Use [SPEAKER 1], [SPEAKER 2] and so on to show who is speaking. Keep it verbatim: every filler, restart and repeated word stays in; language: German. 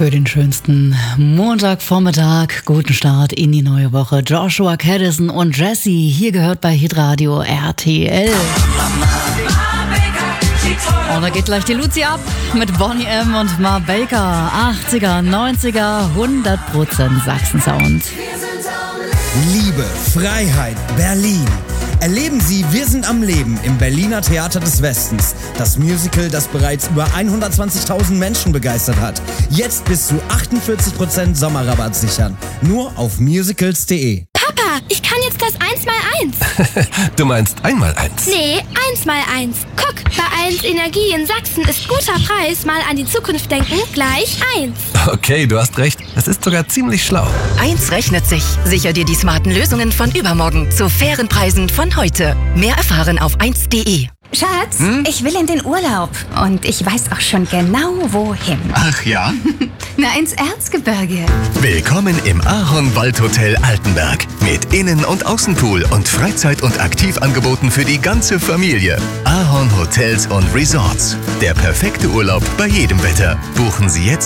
[SPEAKER 1] für den schönsten Montagvormittag. Guten Start in die neue Woche. Joshua Caddison und Jessie. Hier gehört bei Hitradio R T L. Und da geht gleich die Luzi ab mit Bonnie M. und Ma Baker. achtziger, neunziger, hundert Prozent Sachsen-Sound.
[SPEAKER 2] Liebe, Freiheit, Berlin. Erleben Sie Wir sind am Leben im Berliner Theater des Westens. Das Musical, das bereits über hundertzwanzigtausend Menschen begeistert hat. Jetzt bis zu achtundvierzig Prozent Sommerrabatt sichern. Nur auf musicals punkt de.
[SPEAKER 3] Papa, ich kann jetzt das eins mal eins.
[SPEAKER 4] Du meinst einmal eins?
[SPEAKER 3] Nee, eins mal eins. Guck, bei eins Energie in Sachsen ist guter Preis, mal an die Zukunft denken, gleich eins.
[SPEAKER 4] Okay, du hast recht. Das ist sogar ziemlich schlau.
[SPEAKER 5] eins rechnet sich. Sicher dir die smarten Lösungen von übermorgen zu fairen Preisen von heute. Mehr erfahren auf eins punkt de.
[SPEAKER 6] Schatz, hm? ich will in den Urlaub. Und ich weiß auch schon genau, wohin.
[SPEAKER 7] Ach ja?
[SPEAKER 6] Na, ins Erzgebirge.
[SPEAKER 7] Willkommen im Ahorn Waldhotel Altenberg. Mit Innen- und Außenpool und Freizeit- und Aktivangeboten für die ganze Familie. Ahorn Hotels und Resorts. Der perfekte Urlaub bei jedem Wetter. Buchen Sie jetzt